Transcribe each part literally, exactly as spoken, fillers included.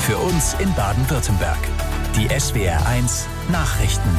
Für uns in Baden-Württemberg. Die S W R eins Nachrichten.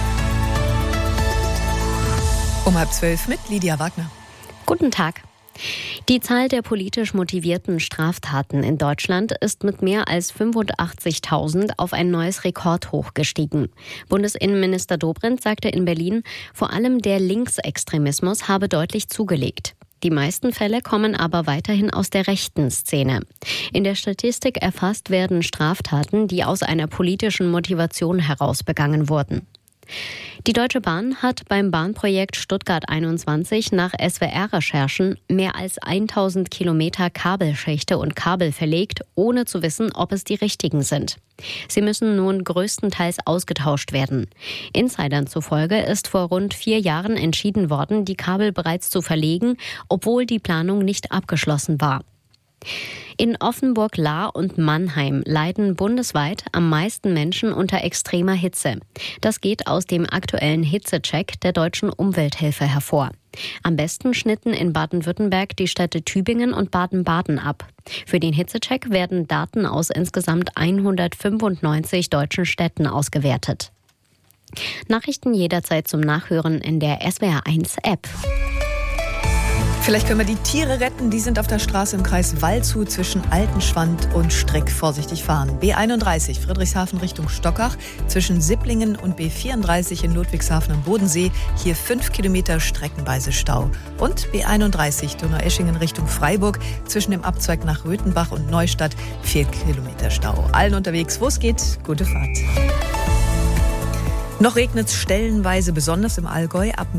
Um halb zwölf mit Lydia Wagner. Guten Tag. Die Zahl der politisch motivierten Straftaten in Deutschland ist mit mehr als fünfundachtzigtausend auf ein neues Rekordhoch gestiegen. Bundesinnenminister Dobrindt sagte in Berlin, vor allem der Linksextremismus habe deutlich zugelegt. Die meisten Fälle kommen aber weiterhin aus der rechten Szene. In der Statistik erfasst werden Straftaten, die aus einer politischen Motivation heraus begangen wurden. Die Deutsche Bahn hat beim Bahnprojekt Stuttgart einundzwanzig nach S W R-Recherchen mehr als tausend Kilometer Kabelschächte und Kabel verlegt, ohne zu wissen, ob es die richtigen sind. Sie müssen nun größtenteils ausgetauscht werden. Insidern zufolge ist vor rund vier Jahren entschieden worden, die Kabel bereits zu verlegen, obwohl die Planung nicht abgeschlossen war. In Offenburg-Lahr und Mannheim leiden bundesweit am meisten Menschen unter extremer Hitze. Das geht aus dem aktuellen Hitzecheck der Deutschen Umwelthilfe hervor. Am besten schnitten in Baden-Württemberg die Städte Tübingen und Baden-Baden ab. Für den Hitzecheck werden Daten aus insgesamt hundertfünfundneunzig deutschen Städten ausgewertet. Nachrichten jederzeit zum Nachhören in der S W R eins App. Vielleicht können wir die Tiere retten. Die sind auf der Straße im Kreis Waldshut zwischen Altenschwand und Streck. Vorsichtig fahren. B einunddreißig Friedrichshafen Richtung Stockach zwischen Sipplingen und B vierunddreißig in Ludwigshafen am Bodensee. Hier fünf Kilometer streckenweise Stau. Und B einunddreißig Donaueschingen Richtung Freiburg zwischen dem Abzweig nach Röthenbach und Neustadt vier Kilometer Stau. Allen unterwegs, wo es geht, gute Fahrt. Noch regnet es stellenweise, besonders im Allgäu ab